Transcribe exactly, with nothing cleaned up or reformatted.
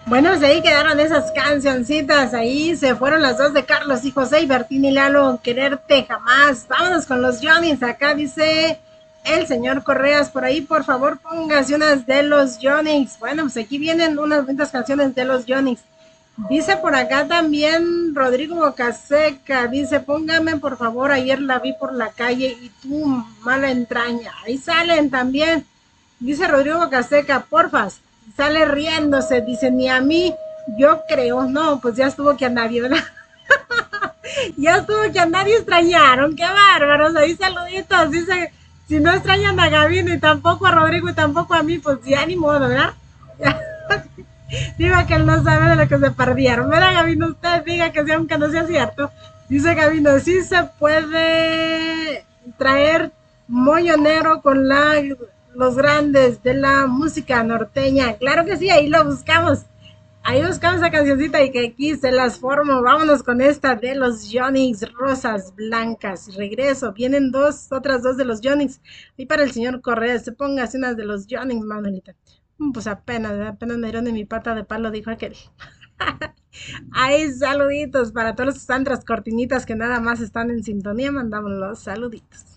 Bueno, pues ahí quedaron esas cancioncitas, ahí se fueron las dos de Carlos y José y Bertín y Lalo, Quererte Jamás. Vámonos con los Johnny's, acá dice el señor Correas, por ahí por favor póngase unas de los Johnny's. Bueno, pues aquí vienen unas bonitas canciones de los Johnny's. Dice por acá también Rodrigo Bocaseca, dice póngame por favor, ayer la vi por la calle y tú mala entraña. Ahí salen también. Dice Rodrigo Bocaseca, porfas, sale riéndose, dice ni a mí, yo creo, no, pues ya estuvo que a nadie, ¿verdad? Ya estuvo que a nadie extrañaron, qué bárbaros, ahí saluditos, dice, si no extrañan a Gabino y tampoco a Rodrigo y tampoco a mí, pues ya ni modo, ¿verdad? Diga que él no sabe de lo que se perdieron, ¿verdad Gabino? Usted diga que sí, aunque no sea cierto. Dice Gabino, sí se puede traer mollonero con la, los grandes de la música norteña. Claro que sí, ahí lo buscamos. Ahí buscamos esa cancioncita y que aquí se las formo. Vámonos con esta de los Yonix, Rosas Blancas. Regreso. Vienen dos, otras dos de los Yonix. Y para el señor Correa, se ponga así unas de los Yonix, Manuelita. Mm, Pues apenas, apenas me dieron de mi pata de palo, dijo aquel. Ay, saluditos para todos los que están tras cortinitas que nada más están en sintonía. Mandamos los saluditos.